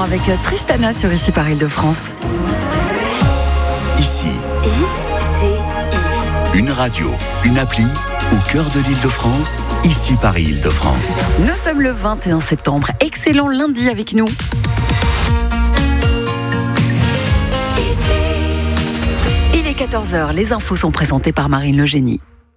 l'instant avec Tristana sur Ici par Île-de-France. Ici, une radio, une appli au cœur de l'Île-de-France, Ici par Île-de-France. Nous sommes le 21 septembre. Excellent lundi avec nous. Il est 14h. Les infos sont présentées par Marine Legénie.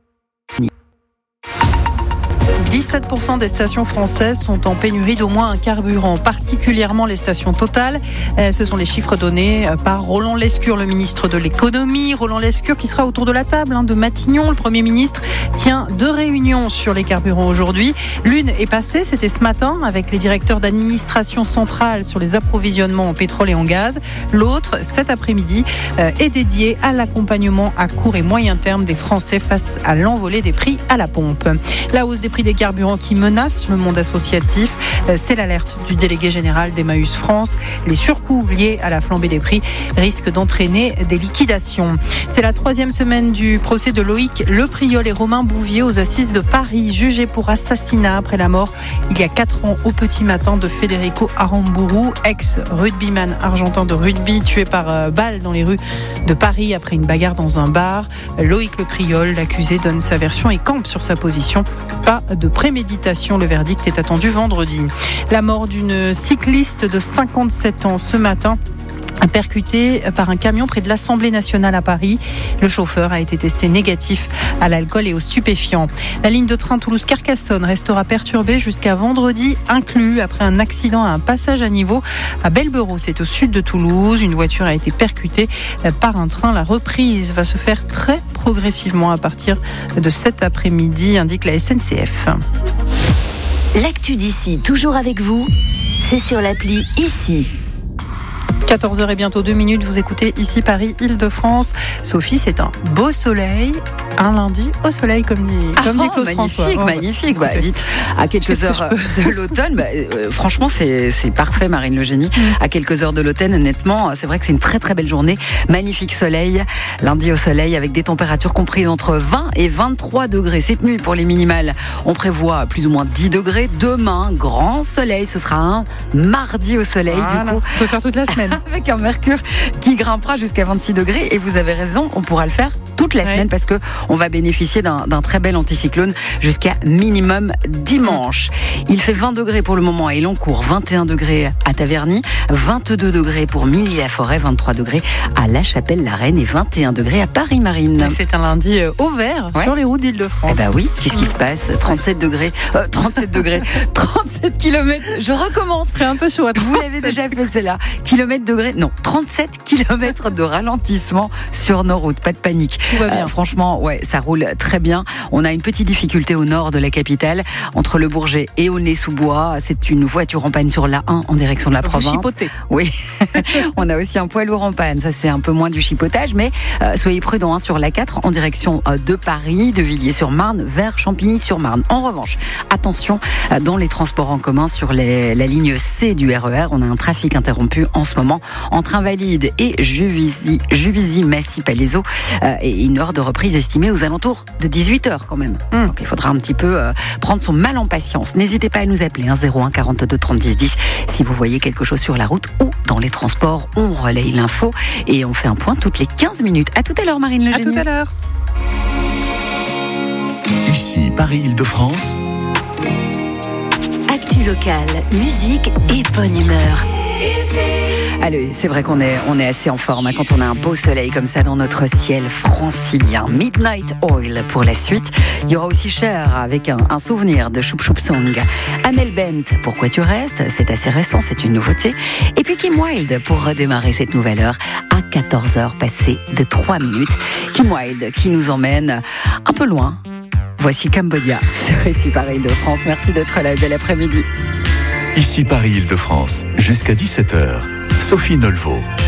17% des stations françaises sont en pénurie d'au moins un carburant, particulièrement les stations Total. Ce sont les chiffres donnés par Roland Lescure, le ministre de l'économie. Roland Lescure qui sera autour de la table de Matignon. Le Premier ministre tient 2 réunions sur les carburants aujourd'hui. L'une est passée, c'était ce matin, avec les directeurs d'administration centrale sur les approvisionnements en pétrole et en gaz. L'autre, cet après-midi, est dédiée à l'accompagnement à court et moyen terme des Français face à l'envolée des prix à la pompe. La hausse des prix des carburants qui menace le monde associatif, c'est l'alerte du délégué général d'Emmaüs France. Les surcoûts liés à la flambée des prix risquent d'entraîner des liquidations. C'est la 3e semaine du procès de Loïc Lepriol et Romain Bouvier aux assises de Paris, jugés pour assassinat après la mort il y a 4 ans au petit matin de Federico Aramburu, ex-rugbyman argentin de rugby tué par balle dans les rues de Paris après une bagarre dans un bar. Loïc Lepriol, l'accusé, donne sa version et campe sur sa position. Pas de préméditation, le verdict est attendu vendredi. La mort d'une cycliste de 57 ans ce matin, percuté par un camion près de l'Assemblée nationale à Paris. Le chauffeur a été testé négatif à l'alcool et aux stupéfiants. La ligne de train Toulouse-Carcassonne restera perturbée jusqu'à vendredi inclus après un accident à un passage à niveau à Belberot. C'est au sud de Toulouse. Une voiture a été percutée par un train. La reprise va se faire très progressivement à partir de cet après-midi, indique la SNCF. L'actu d'ici, toujours avec vous, c'est sur l'appli Ici. 14h et bientôt 2 minutes, vous écoutez Ici Paris, Île-de-France. Sophie, c'est un beau soleil, un lundi au soleil comme dit Claude François. Magnifique. Dites, à quelques heures de l'automne, franchement c'est parfait Marine Legénie. À quelques heures de l'automne, honnêtement, c'est vrai que c'est une très très belle journée. Magnifique soleil, lundi au soleil avec des températures comprises entre 20 et 23 degrés. Cette nuit pour les minimales, on prévoit plus ou moins 10 degrés. Demain, grand soleil, ce sera un mardi au soleil. Voilà. Du coup, on peut faire toute la semaine. Avec un mercure qui grimpera jusqu'à 26 degrés. Et vous avez raison, on pourra le faire toute la semaine parce que on va bénéficier d'un très bel anticyclone jusqu'à minimum dimanche. Il fait 20 degrés pour le moment à Elancourt, 21 degrés à Taverny, 22 degrés pour Milly-la-Forêt, 23 degrés à La Chapelle-la-Reine et 21 degrés à Paris-Marine. C'est un lundi au vert sur les routes d'Île-de-France. Eh ben oui, qu'est-ce qui se passe ? 37 degrés, 37 kilomètres. Je recommence. C'est un peu chaud. Vous l'avez déjà fait celle-là. Kilomètres degrés, non, 37 kilomètres de ralentissement sur nos routes. Pas de panique. Tout va bien. Franchement, ouais, ça roule très bien. On a une petite difficulté au nord de la capitale, entre le Bourget et Aulnay-sous-Bois. C'est une voiture en panne sur l'A1 en direction de la province. Chipoté. Oui. On a aussi un poids lourd en panne. Ça, c'est un peu moins du chipotage, mais soyez prudents sur l'A4 en direction de Paris, de Villiers-sur-Marne vers Champigny-sur-Marne. En revanche, attention dans les transports en commun sur la ligne C du RER. On a un trafic interrompu en ce moment entre Invalides et Juvisy-Massy-Palaiseau et une heure de reprise estimée aux alentours de 18h quand même. Donc il faudra un petit peu prendre son mal en patience. N'hésitez pas à nous appeler 01 42 30 10 10 si vous voyez quelque chose sur la route ou dans les transports. On relaye l'info et on fait un point toutes les 15 minutes. À tout à l'heure Marine Legénie. À tout à l'heure. Ici Paris Île-de-France. Actu locale, musique et bonne humeur. Allez, c'est vrai qu'on est assez en forme quand on a un beau soleil comme ça dans notre ciel francilien. Midnight Oil pour la suite. Il y aura aussi Cher avec un souvenir de Choup Choup Song. Amel Bent, Pourquoi tu restes ? C'est assez récent, c'est une nouveauté. Et puis Kim Wilde pour redémarrer cette nouvelle heure à 14h passées de 3 minutes. Kim Wilde qui nous emmène un peu loin. Voici Cambodia sur Ici Paris Île-de-France. Merci d'être là, bel après-midi. Ici Paris Île-de-France, jusqu'à 17h. Sophie Nolvo.